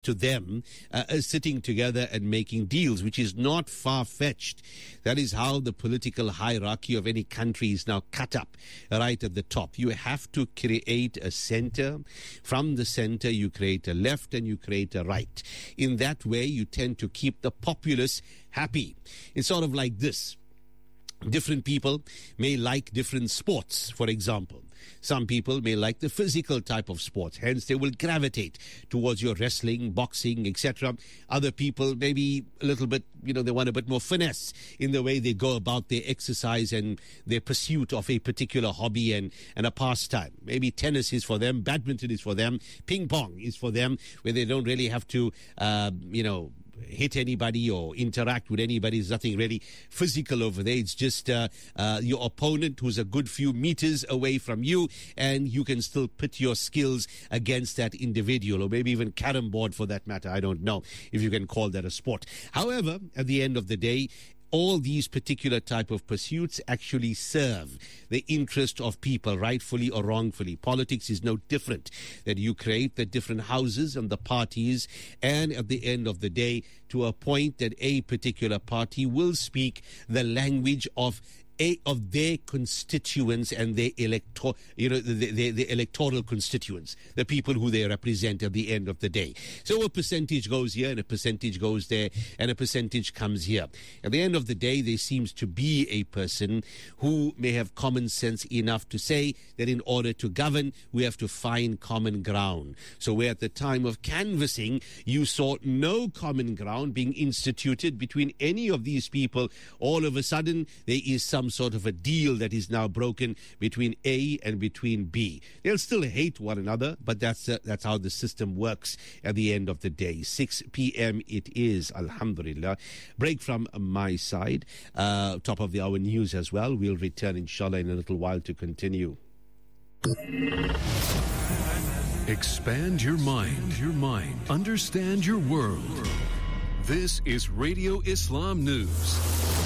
to them sitting together and making deals, which is not far-fetched. That is how the political hierarchy of any country is now cut up, right at the top. You have to create a center. From the center, you create a left and you create a right. In that way, you tend to keep the populace happy. It's sort of like this. Different people may like different sports, for example. Some people may like the physical type of sports, hence they will gravitate towards your wrestling, boxing, etc. Other people maybe a little bit, they want a bit more finesse in the way they go about their exercise and their pursuit of a particular hobby and a pastime. Maybe tennis is for them, badminton is for them, ping pong is for them, where they don't really have to, hit anybody or interact with anybody. There's nothing really physical over there. It's just your opponent who's a good few meters away from you, and you can still put your skills against that individual, or maybe even carom board for that matter. I don't know if you can call that a sport. However, at the end of the day, all these particular type of pursuits actually serve the interest of people, rightfully or wrongfully. Politics is no different. That you create the different houses and the parties, and at the end of the day, to a point that a particular party will speak the language of their constituents and their the electoral constituents, the people who they represent at the end of the day. So a percentage goes here and a percentage goes there and a percentage comes here. At the end of the day, there seems to be a person who may have common sense enough to say that in order to govern, we have to find common ground. So where at the time of canvassing, you saw no common ground being instituted between any of these people, all of a sudden there is some sort of a deal that is now broken between A and between B. They'll still hate one another, but that's how the system works at the end of the day. 6 p.m. it is, alhamdulillah. Break from my side. Top of the hour news as well. We'll return, inshallah, in a little while to continue. Expand your mind. Understand your world. This is Radio Islam News.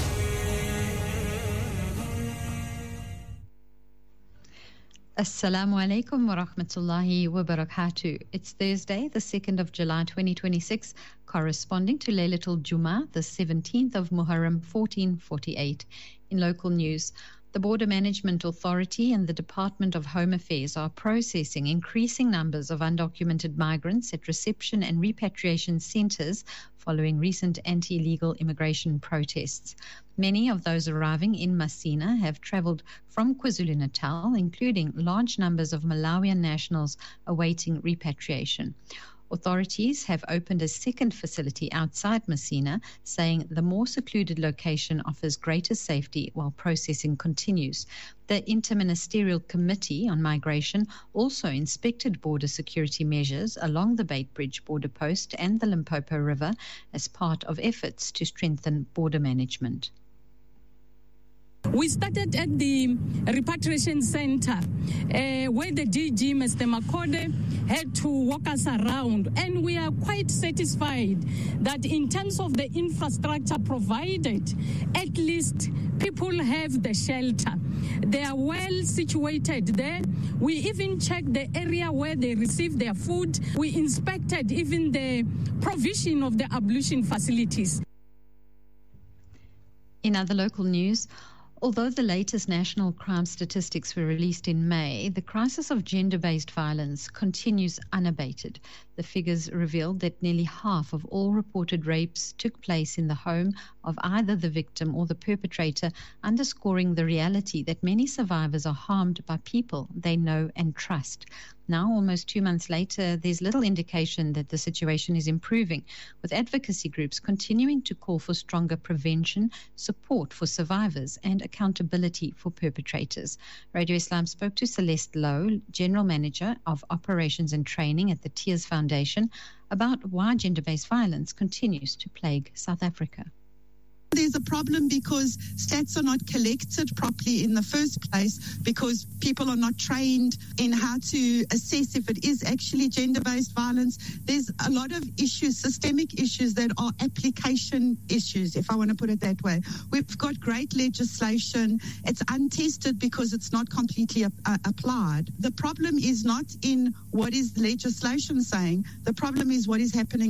Assalamu alaikum wa rahmatullahi wa barakatuh. It's Thursday, the 2nd of July 2026, corresponding to Laylatul Jummah, the 17th of Muharram 1448. In local news, the Border Management Authority and the Department of Home Affairs are processing increasing numbers of undocumented migrants at reception and repatriation centres following recent anti-illegal immigration protests. Many of those arriving in Messina have travelled from KwaZulu-Natal, including large numbers of Malawian nationals awaiting repatriation. Authorities have opened a second facility outside Messina, saying the more secluded location offers greater safety while processing continues. The Interministerial Committee on Migration also inspected border security measures along the Beitbridge border post and the Limpopo River as part of efforts to strengthen border management. We started at the repatriation center where the DG, Mr. Makode, had to walk us around, and we are quite satisfied that in terms of the infrastructure provided, at least people have the shelter. They are well situated there. We even checked the area where they receive their food. We inspected even the provision of the ablution facilities. In other local news, although the latest national crime statistics were released in May, the crisis of gender-based violence continues unabated. The figures revealed that nearly half of all reported rapes took place in the home of either the victim or the perpetrator, underscoring the reality that many survivors are harmed by people they know and trust. Now, almost 2 months later, there's little indication that the situation is improving, with advocacy groups continuing to call for stronger prevention, support for survivors, and accountability for perpetrators. Radio Islam spoke to Celeste Lowe, General Manager of Operations and Training at the Tears Foundation, about why gender-based violence continues to plague South Africa. There's a problem because stats are not collected properly in the first place, because people are not trained in how to assess if it is actually gender-based violence. There's a lot of issues, systemic issues, that are application issues, if I want to put it that way. We've got great legislation. It's untested because it's not completely applied. The problem is not in what is legislation saying. The problem is what is happening